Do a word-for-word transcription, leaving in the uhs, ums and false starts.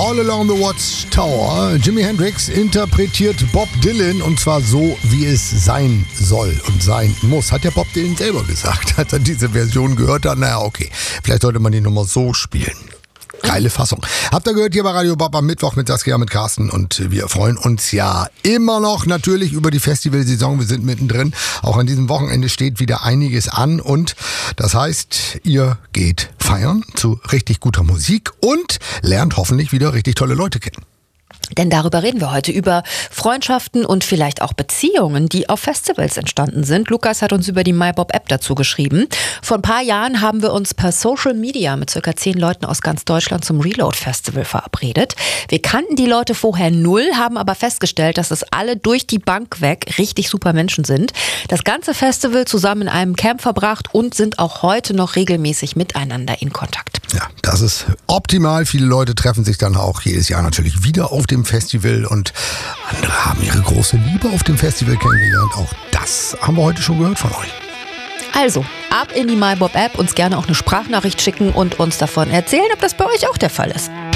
All Along the Watchtower. Jimi Hendrix interpretiert Bob Dylan und zwar so, wie es sein soll und sein muss. Hat ja Bob Dylan selber gesagt, als er diese Version gehört hat. Naja, okay, vielleicht sollte man die Nummer so spielen. Geile Fassung. Habt ihr gehört hier bei Radio Bob am Mittwoch mit Saskia, mit Carsten und wir freuen uns ja immer noch natürlich über die Festivalsaison. Wir sind mittendrin. Auch an diesem Wochenende steht wieder einiges an und das heißt, ihr geht feiern zu richtig guter Musik und lernt hoffentlich wieder richtig tolle Leute kennen. Denn darüber reden wir heute, über Freundschaften und vielleicht auch Beziehungen, die auf Festivals entstanden sind. Lukas hat uns über die MyBob-App dazu geschrieben. Vor ein paar Jahren haben wir uns per Social Media mit circa zehn Leuten aus ganz Deutschland zum Reload-Festival verabredet. Wir kannten die Leute vorher null, haben aber festgestellt, dass es alle durch die Bank weg richtig super Menschen sind. Das ganze Festival zusammen in einem Camp verbracht und sind auch heute noch regelmäßig miteinander in Kontakt. Ja, das ist optimal. Viele Leute treffen sich dann auch jedes Jahr natürlich wieder auf dem Festival und andere haben ihre große Liebe auf dem Festival kennengelernt. Auch das haben wir heute schon gehört von euch. Also, ab in die MyBob-App, uns gerne auch eine Sprachnachricht schicken und uns davon erzählen, ob das bei euch auch der Fall ist.